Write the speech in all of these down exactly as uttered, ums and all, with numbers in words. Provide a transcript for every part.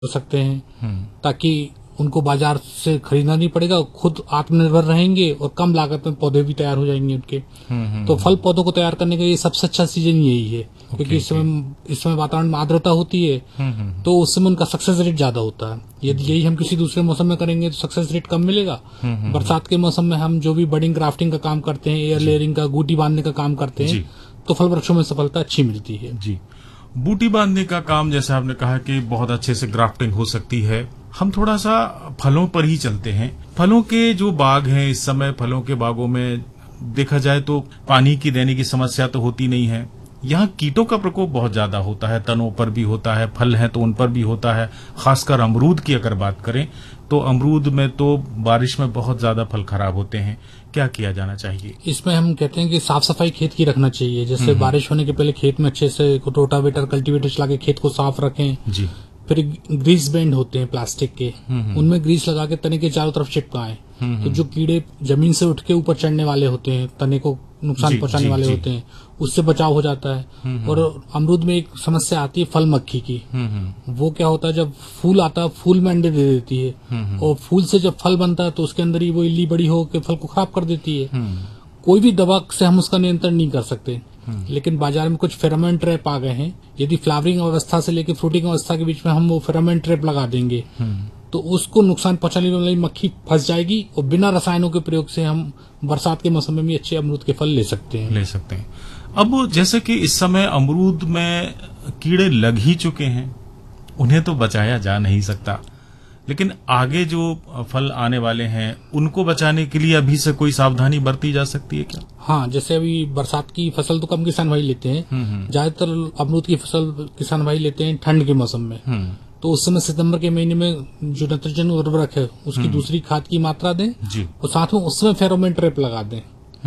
हो सकते हैं, ताकि उनको बाजार से खरीदना नहीं पड़ेगा, खुद आत्मनिर्भर रहेंगे और कम लागत में पौधे भी तैयार हो जाएंगे उनके। तो फल पौधों को तैयार करने का ये सबसे अच्छा सीजन यही है, क्योंकि इस समय इस समय वातावरण में आर्द्रता होती है, तो उस समय उनका सक्सेस रेट ज्यादा होता है। यदि यही हम किसी दूसरे मौसम में करेंगे तो सक्सेस रेट कम मिलेगा। बरसात के मौसम में हम जो भी बडिंग ग्राफ्टिंग का काम करते हैं, एयर लेयरिंग का, गूटी बांधने का काम करते हैं, तो फल वृक्षों में सफलता अच्छी मिलती है। जी, बूटी बांधने का काम जैसे आपने कहा कि बहुत अच्छे से ग्राफ्टिंग हो सकती है। हम थोड़ा सा फलों पर ही चलते हैं। फलों के जो बाग हैं, इस समय फलों के बागों में देखा जाए तो पानी की देने की समस्या तो होती नहीं है। यहाँ कीटों का प्रकोप बहुत ज्यादा होता है, तनों पर भी होता है, फल हैं तो उन पर भी होता है। खासकर अमरूद की अगर बात करें तो अमरूद में तो बारिश में बहुत ज्यादा फल खराब होते हैं। क्या किया जाना चाहिए इसमें? हम कहते हैं कि साफ सफाई खेत की रखना चाहिए। जैसे बारिश होने के पहले खेत में अच्छे से रोटावेटर, कल्टीवेटर चला के खेत को साफ रखें। जी। फिर ग्रीस बैंड होते हैं प्लास्टिक के, उनमें ग्रीस लगा के तने के चारों तरफ चिपकाएं। तो जो कीड़े जमीन से उठ के ऊपर चढ़ने वाले होते हैं, तने को नुकसान पहुंचाने वाले जी, होते हैं, उससे बचाव हो जाता है। और अमरूद में एक समस्या आती है फल मक्खी की। वो क्या होता है, जब फूल आता है फूल में अंडे दे देती है, और फूल से जब फल बनता है तो उसके अंदर ही वो इल्ली बड़ी होकर फल को खराब कर देती है। कोई भी दवा से हम उसका नियंत्रण नहीं कर सकते, लेकिन बाजार में कुछ फेरोमोन ट्रैप आ गए हैं। यदि फ्लावरिंग अवस्था से लेकर फ्रूटिंग अवस्था के बीच में हम वो फेरोमोन ट्रैप लगा देंगे तो उसको नुकसान पहुंचाने वाली मक्खी फंस जाएगी, और बिना रसायनों के प्रयोग से हम बरसात के मौसम में भी अच्छे अमरूद के फल ले सकते हैं ले सकते हैं अब जैसे कि इस समय अमरूद में कीड़े लग ही चुके हैं, उन्हें तो बचाया जा नहीं सकता, लेकिन आगे जो फल आने वाले हैं उनको बचाने के लिए अभी से कोई सावधानी बरती जा सकती है क्या? हाँ, जैसे अभी बरसात की फसल तो कम किसान भाई लेते हैं, ज्यादातर अमरूद की फसल किसान भाई लेते हैं ठंड के मौसम में। तो उस समय सितंबर के महीने में जो नाइट्रोजन उर्वरक है उसकी दूसरी खाद की मात्रा दें जी। और साथ में उसमें फेरोमोन ट्रैप लगा दें।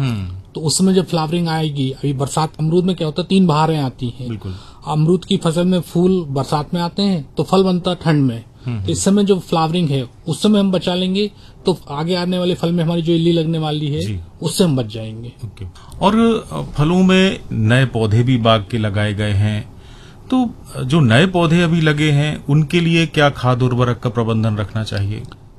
तो उस समय जब फ्लावरिंग आएगी, अभी बरसात अमरूद में क्या होता है, तीन बहारें आती हैं। बिल्कुल। अमरूद की फसल में फूल बरसात में आते हैं तो फल बनता है ठंड में। तो इस समय जो फ्लावरिंग है उस समय हम बचा लेंगे तो आगे आने वाले फल में हमारी जो इल्ली लगने वाली है उससे हम बच जाएंगे। और फलों में नए पौधे भी बाग के लगाए गए हैं, तो जो नए पौधे अभी लगे हैं उनके लिए क्या खाद उर्वरक का प्रबंधन रखना चाहिए?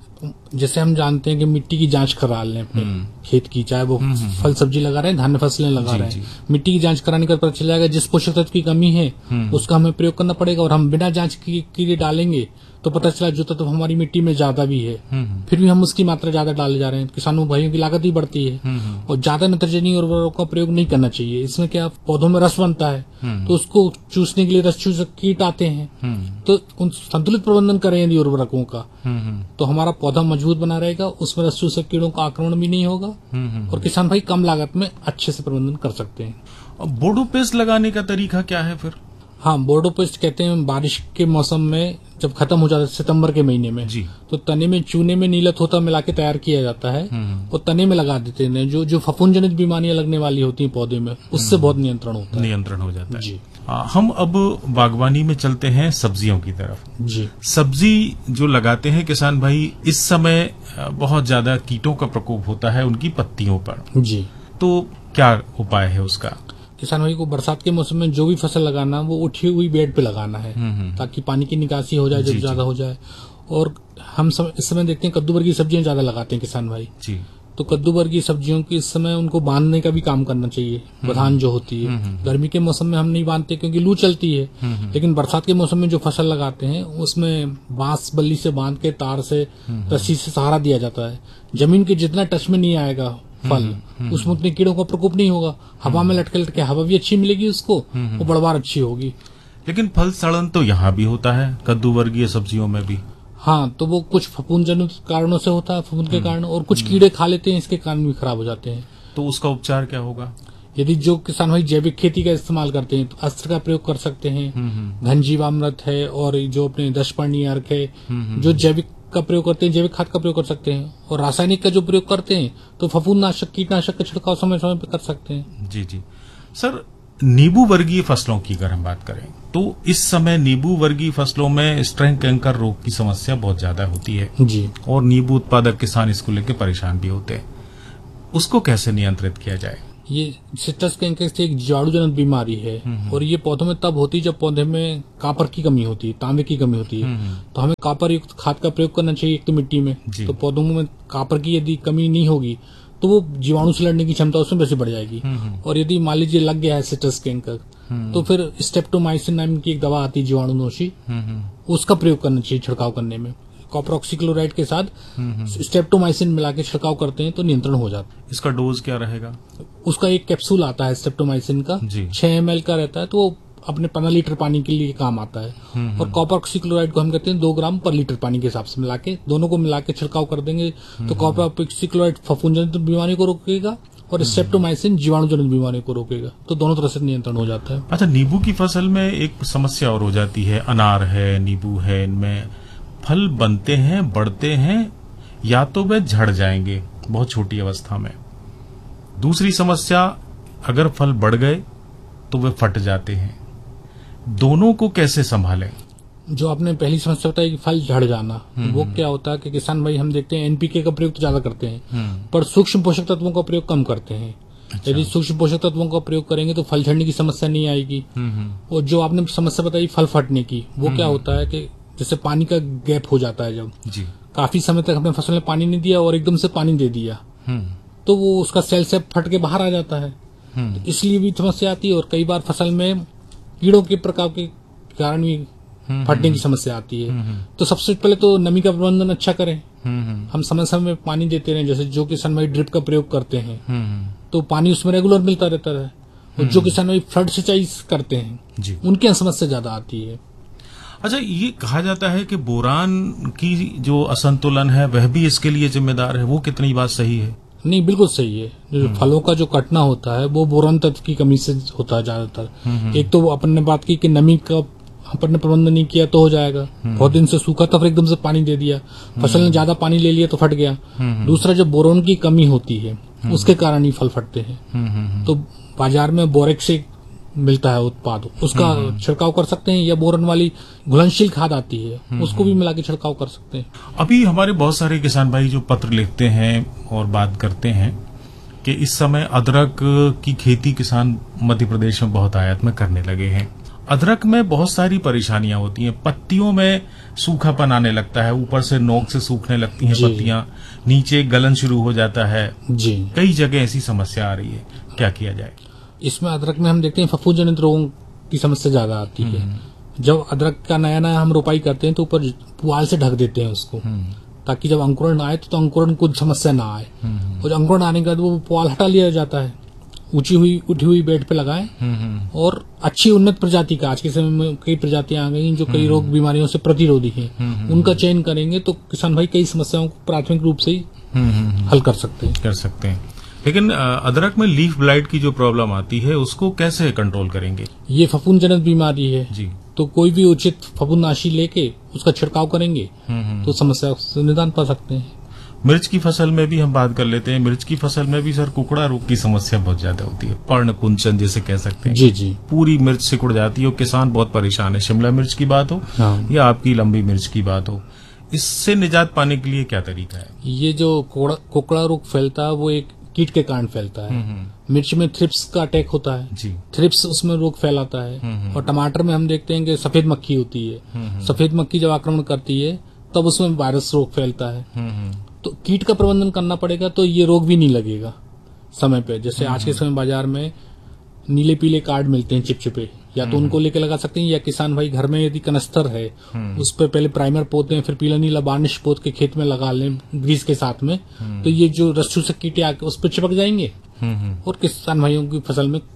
जैसे हम जानते हैं कि मिट्टी की जांच करा लें अपने खेत की, चाहे वो फल सब्जी लगा रहे हैं, धान्य फसलें लगा रहे हैं, मिट्टी की जांच कराने का पता चल जाएगा जिस पोषक तत्व की कमी है उसका हमें प्रयोग करना पड़ेगा। और हम बिना जांच के डालेंगे तो पता चला जो तत्व हमारी मिट्टी में ज्यादा भी है, फिर भी हम उसकी मात्रा ज्यादा डाले जा रहे हैं, किसानों भाइयों की लागत भी बढ़ती है। और ज्यादा नाइट्रोजनी उर्वरकों का प्रयोग नहीं करना चाहिए। इसमें क्या पौधों में रस बनता है तो उसको चूसने के लिए रस चूसक कीट आते हैं, तो उन संतुलित प्रबंधन करें यदि उर्वरकों का तो हमारा पौधा मजबूत बना रहेगा, उसमें रस चूसक कीड़ों का आक्रमण भी नहीं होगा और किसान भाई कम लागत में अच्छे से प्रबंधन कर सकते हैं। बोर्डो पेस्ट लगाने का तरीका क्या है फिर? हाँ, बोर्डो पेस्ट कहते हैं बारिश के मौसम में जब खत्म हो जाता है सितंबर के महीने में जी। तो तने में चूने में नीला थोथा मिला के तैयार किया जाता है और तने में लगा देते हैं। जो जो फफूंद जनित बीमारियां लगने वाली होती हैं पौधे में, उससे बहुत नियंत्रण होता है नियंत्रण हो जाता है जी। आ, हम अब बागवानी में चलते हैं सब्जियों की तरफ जी। सब्जी जो लगाते हैं किसान भाई, इस समय बहुत ज्यादा कीटों का प्रकोप होता है उनकी पत्तियों पर जी। तो क्या उपाय है उसका? किसान भाई को बरसात के मौसम में जो भी फसल लगाना वो उठी हुई बेड पे लगाना है ताकि पानी की निकासी हो जाए जब ज्यादा हो जाए। और हम सम, इस समय देखते हैं कद्दू वर्गीय सब्जियां ज्यादा लगाते हैं किसान भाई जी। तो कद्दू वर्गीय सब्जियों की इस समय उनको बांधने का भी काम करना चाहिए, बधान जो होती है। गर्मी के मौसम में हम नहीं बांधते क्योंकि लू चलती है, लेकिन बरसात के मौसम में जो फसल लगाते हैं उसमें बांस बल्ली से बांध के तार से रस्सी से सहारा दिया जाता है। जमीन के जितना टच में नहीं आएगा फल उसमें उतने कीड़ों का प्रकोप नहीं होगा, हवा में लटके लटके हवा भी अच्छी मिलेगी उसको, वो बढ़वार अच्छी होगी। लेकिन फल सड़न तो यहाँ भी होता है कद्दू वर्गीय सब्जियों में भी। हाँ, तो वो कुछ फफूंद जनित कारणों से होता है, फफूंद के कारण, और कुछ कीड़े खा लेते हैं, इसके कारण भी खराब हो जाते हैं। तो उसका उपचार क्या होगा? यदि जो किसान भाई जैविक खेती का इस्तेमाल करते हैं तो अस्त्र का प्रयोग कर सकते हैं, घनजीवामृत है, और जो अपने दशपर्णी अर्क है, जो जैविक का प्रयोग करते हैं जैविक खाद का प्रयोग कर सकते हैं। और रासायनिक का जो प्रयोग करते हैं तो फफूंदनाशक कीटनाशक का छिड़काव समय समय पर कर सकते हैं। जी जी सर, नींबू वर्गीय फसलों की अगर हम बात करें तो इस समय नींबू वर्गीय फसलों में स्ट्रेंग कैंकर रोग की समस्या बहुत ज्यादा होती है जी। और नींबू उत्पादक किसान इसको लेकर परेशान भी होते हैं, उसको कैसे नियंत्रित किया जाए? ये सिट्रस कैंकर से एक जीवाणुजनित बीमारी है और ये पौधों में तब होती है जब पौधे में कापर की कमी होती है, तांबे की कमी होती है। तो हमें कापर युक्त खाद का प्रयोग करना चाहिए एक तो मिट्टी में। तो पौधों में कापर की यदि कमी नहीं होगी तो वो जीवाणु से लड़ने की क्षमता उसमें वैसे बढ़ जाएगी। और यदि मान लीजिए लग गया है सिट्रस कैंकर तो फिर स्टेप्टोमाइसिन नाम की एक दवा आती है जीवाणुनाशी, उसका प्रयोग करना चाहिए छिड़काव करने में। कॉपर ऑक्सीक्लोराइड के साथ स्टेप्टोमाइसिन मिला के छिड़काव करते हैं तो नियंत्रण हो जाता है। इसका डोज क्या रहेगा? उसका एक कैप्सूल आता है स्टेप्टोमाइसिन का, छह एम एल का रहता है, तो वो अपने पंद्रह लीटर पानी के लिए काम आता है। और कॉपर ऑक्सीक्लोराइड को हम कहते हैं दो ग्राम पर लीटर पानी के हिसाब से मिला के, दोनों को मिला के छिड़काव कर देंगे तो कॉपर ऑक्सीक्लोराइड फफूंदजनित बीमारी को रोकेगा और स्टेप्टोमाइसिन जीवाणुजनित बीमारी को रोकेगा, तो दोनों तरह से नियंत्रण हो जाता है। अच्छा, नींबू की फसल में एक समस्या और हो जाती है, अनार है, नींबू है, इनमें फल बनते हैं, बढ़ते हैं, या तो वे झड़ जाएंगे बहुत छोटी अवस्था में। दूसरी समस्या, अगर फल बढ़ गए तो वे फट जाते हैं। दोनों को कैसे संभालें? जो आपने पहली समस्या बताई कि फल झड़ जाना, वो क्या होता है कि किसान भाई हम देखते हैं एनपीके का प्रयोग तो ज्यादा करते हैं पर सूक्ष्म पोषक तत्वों का प्रयोग कम करते हैं। अच्छा। यदि सूक्ष्म पोषक तत्वों का प्रयोग करेंगे तो फल झड़ने की समस्या नहीं आएगी। और जो आपने समस्या बताई फल फटने की, वो क्या होता है कि जैसे पानी का गैप हो जाता है, जब जी। काफी समय तक हमने फसल में पानी नहीं दिया और एकदम से पानी दे दिया तो वो उसका सेल से फट के बाहर आ जाता है, तो इसलिए भी समस्या आती है। और कई बार फसल में कीड़ों के प्रकार के कारण भी फटने की समस्या आती है। तो सबसे पहले तो नमी का प्रबंधन अच्छा करें, हम समय समय में पानी देते रहें। जैसे जो किसान भाई ड्रिप का प्रयोग करते हैं तो पानी उसमें रेगुलर मिलता रहता है, और जो किसान भाई फ्लड सिंचाई करते हैं उनकी समस्या ज्यादा आती है। अच्छा, ये कहा जाता है कि बोरान की जो असंतुलन है वह भी इसके लिए जिम्मेदार है, वो कितनी बात सही है? नहीं, बिल्कुल सही है। जो फलों का जो कटना होता है वो बोरान तत्व की कमी से होता है ज्यादातर। एक तो अपन ने बात की कि नमी का अपन ने प्रबंधन नहीं किया तो हो जाएगा, बहुत दिन से सूखा था फिर एकदम से पानी दे दिया, फसल ने ज्यादा पानी ले लिया तो फट गया। दूसरा, जब बोरोन की कमी होती है उसके कारण ही फल फटते हैं। तो बाजार में बोरेक्स से मिलता है उत्पाद, उसका छिड़काव कर सकते हैं, या बोरन वाली घुलनशील खाद आती है उसको भी मिला के छिड़काव कर सकते हैं। अभी हमारे बहुत सारे किसान भाई जो पत्र लिखते हैं और बात करते हैं कि इस समय अदरक की खेती किसान मध्य प्रदेश में बहुत आयात में करने लगे हैं। अदरक में बहुत सारी परेशानियां होती हैं, पत्तियों में सूखापन आने लगता है, ऊपर से नोक से सूखने लगती हैं पत्तियां, नीचे गलन शुरू हो जाता है जी। कई जगह ऐसी समस्या आ रही है, क्या किया जाए? इसमें अदरक में हम देखते हैं फफूंदजनित रोगों की समस्या ज्यादा आती है। जब अदरक का नया नया हम रोपाई करते हैं तो ऊपर पुआल से ढक देते हैं उसको, ताकि जब अंकुरण आए तो, तो अंकुरण कुछ समस्या ना आए। और अंकुरण आने के बाद वो पुआल हटा लिया जाता है, ऊंची हुई उठी हुई बेड पे लगाएं। और अच्छी उन्नत प्रजाति का, आज के समय में कई प्रजातियां आ गई जो कई रोग बीमारियों से प्रतिरोधी हैं, उनका चयन करेंगे तो किसान भाई कई समस्याओं को प्राथमिक रूप से ही हल कर सकते हैं कर सकते हैं लेकिन अदरक में लीफ ब्लाइट की जो प्रॉब्लम आती है उसको कैसे कंट्रोल करेंगे? ये फफूंदजनित बीमारी है जी, तो कोई भी उचित फफूंदनाशी लेके उसका छिड़काव करेंगे तो समस्या से निदान पा सकते हैं। मिर्च की फसल में भी हम बात कर लेते हैं। मिर्च की फसल में भी सर कुकड़ा रोग की समस्या बहुत ज्यादा होती है, पर्ण कुंचन जिसे कह सकते हैं। जी जी, पूरी मिर्च सिकुड़ जाती है और किसान बहुत परेशान है। शिमला मिर्च की बात हो हाँ। या आपकी लंबी मिर्च की बात हो, इससे निजात पाने के लिए क्या तरीका है? ये जो कुकड़ा रोग फैलता है वो एक कीट के कारण फैलता है। मिर्च में थ्रिप्स का अटैक होता है जी, थ्रिप्स उसमें रोग फैलाता है। और टमाटर में हम देखते हैं कि सफेद मक्खी होती है, सफेद मक्खी जब आक्रमण करती है तब उसमें वायरस रोग फैलता है। तो कीट का प्रबंधन करना पड़ेगा तो ये रोग भी नहीं लगेगा समय पे। जैसे आज के समय बाजार में नीले पीले कार्ड मिलते हैं चिपचिपे, या तो उनको लेके लगा सकते हैं, या किसान भाई घर में यदि कनस्तर है उस पर पहले प्राइमर पोते हैं, फिर पीला नीला बार्निश पोत के खेत में लगा लें ग्रीस के साथ में, तो ये जो रस्सू से कीटे आके उस पर चिपक जाएंगे और किसान भाइयों की फसल में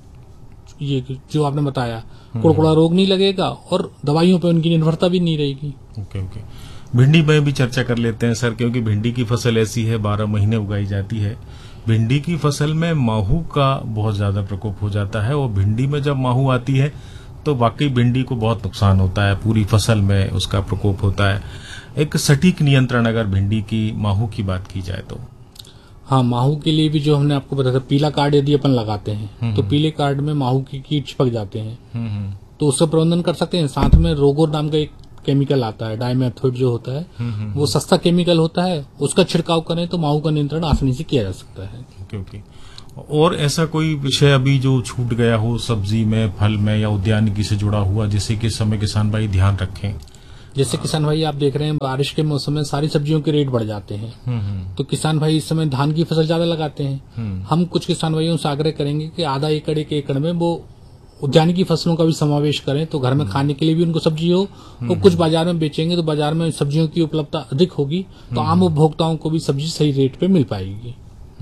ये जो आपने बताया कुड़कुड़ा रोग नहीं लगेगा और दवाइयों पे उनकी निर्भरता भी नहीं रहेगी। ओके ओके भिंडी में भी चर्चा कर लेते हैं सर, क्योंकि भिंडी की फसल ऐसी है बारह महीने उगाई जाती है। भिंडी की फसल में माहू का बहुत ज्यादा प्रकोप हो जाता है, और भिंडी में जब माहू आती है तो वाकई भिंडी को बहुत नुकसान होता है, पूरी फसल में उसका प्रकोप होता है। एक सटीक नियंत्रण अगर भिंडी की माहू की बात की जाए तो? हाँ, माहू के लिए भी जो हमने आपको बताया था, पीला कार्ड यदि अपन लगाते हैं तो पीले कार्ड में माहू की कीट चिपक जाते हैं, तो उसका प्रबंधन कर सकते हैं। साथ में रोगोर नाम का एक केमिकल आता है, डाइमेथोड जो होता है, वो सस्ता केमिकल होता है, उसका छिड़काव करें तो माहू का नियंत्रण आसानी से किया जा सकता है। ओके ओके और ऐसा कोई विषय अभी जो छूट गया हो सब्जी में, फल में या उद्यानिकी से जुड़ा हुआ, जिससे कि इस समय किसान भाई ध्यान रखें? जैसे किसान भाई आप देख रहे हैं बारिश के मौसम में सारी सब्जियों के रेट बढ़ जाते हैं, तो किसान भाई इस समय धान की फसल ज्यादा लगाते हैं। हम कुछ किसान भाइयों से आग्रह करेंगे कि आधा एकड़ एक एकड़ में वो उद्यानिकी फसलों का भी समावेश करें, तो घर में खाने के लिए भी उनको सब्जी हो, और कुछ बाजार में बेचेंगे तो बाजार में सब्जियों की उपलब्धता अधिक होगी, तो आम उपभोक्ताओं को भी सब्जी सही रेट पे मिल पाएगी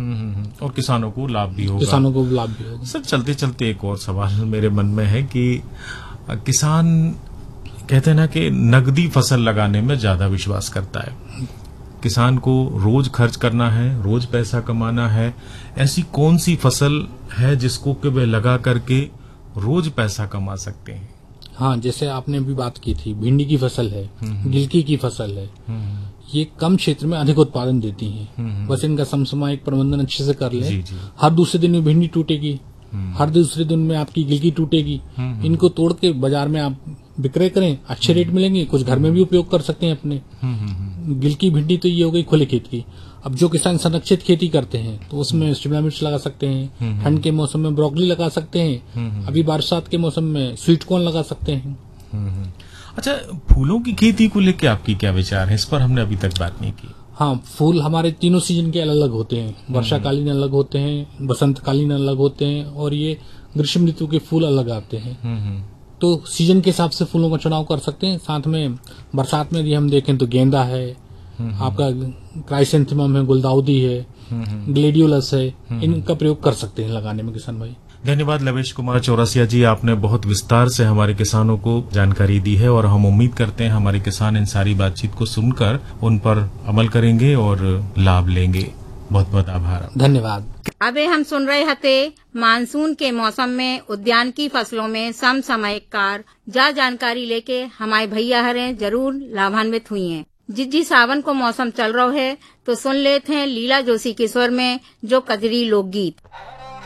और किसानों को लाभ भी होगा। किसानों को लाभ भी होगा। सर चलते चलते एक और सवाल मेरे मन में है कि किसान कहते हैं ना कि नगदी फसल लगाने में ज्यादा विश्वास करता है। किसान को रोज खर्च करना है, रोज पैसा कमाना है। ऐसी कौन सी फसल है जिसको कि वे लगा करके रोज पैसा कमा सकते हैं? हाँ, जैसे आपने अभी बात की थी, भिंडी की फसल है, गिलकी की फसल है, ये कम क्षेत्र में अधिक उत्पादन देती हैं। बस इनका समसामयिक प्रबंधन अच्छे से कर ले। हर दूसरे दिन में भिंडी टूटेगी, हर दूसरे दिन में आपकी गिलकी टूटेगी। इनको तोड़ के बाजार में आप विक्रय करें, अच्छे रेट मिलेंगे, कुछ घर में भी उपयोग कर सकते हैं अपने। गिलकी भिंडी तो ये हो गई खुले खेत की। अब जो किसान संरक्षित खेती करते हैं तो उसमें शिमला मिर्च लगा सकते हैं, ठंड के मौसम में ब्रोकली लगा सकते हैं, अभी बरसात के मौसम में स्वीट कॉर्न लगा सकते हैं। अच्छा, फूलों की खेती को लेकर आपकी क्या विचार है? इस पर हमने अभी तक बात नहीं की। हाँ, फूल हमारे तीनों सीजन के अलग अलग होते हैं। वर्षाकालीन अलग होते हैं, बसंतकालीन अलग होते हैं, और ये ग्रीष्म ऋतु के फूल अलग आते हैं। तो सीजन के हिसाब से फूलों का चुनाव कर सकते हैं। साथ में बरसात में यदि हम देखें तो गेंदा है, आपका क्राइसेंथेमम है, गुलदाउदी है, ग्लेडियोलस है, इनका प्रयोग कर सकते हैं लगाने में किसान भाई। धन्यवाद लवेश कुमार चौरसिया जी, आपने बहुत विस्तार से हमारे किसानों को जानकारी दी है और हम उम्मीद करते हैं हमारे किसान इन सारी बातचीत को सुनकर उन पर अमल करेंगे और लाभ लेंगे। बहुत बहुत आभार, धन्यवाद। अबे हम सुन रहे हते मानसून के मौसम में उद्यान की फसलों में समसामयिक कार जा जानकारी लेके हमारे भैया हरे जरूर लाभान्वित हुई हैं। जिज्जी सावन को मौसम चल रहा है तो सुन लेते हैं लीला जोशी के स्वर में जो कजरी लोकगीत।